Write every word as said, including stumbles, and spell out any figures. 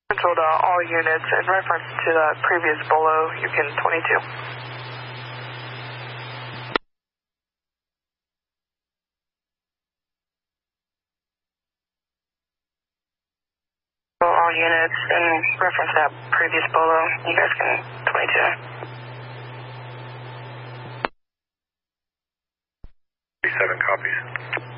Told uh, all units in reference to the previous Bolo, Yukon twenty-two. All units in reference to that previous Bolo, you guys can twenty-two. Seven copies.